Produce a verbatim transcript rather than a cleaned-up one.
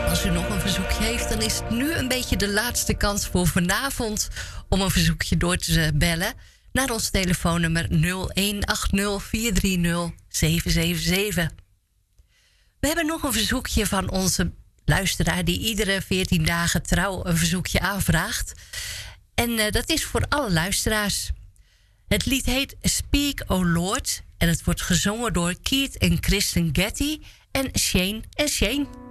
Als u nog een verzoekje heeft, dan is het nu een beetje de laatste kans voor vanavond om een verzoekje door te bellen naar ons telefoonnummer nul een acht nul vier drie nul zeven zeven zeven. We hebben nog een verzoekje van onze luisteraar die iedere veertien dagen trouw een verzoekje aanvraagt. En uh, dat is voor alle luisteraars. Het lied heet Speak, O Lord en het wordt gezongen door Keith en Kristen Getty en Shane en Shane.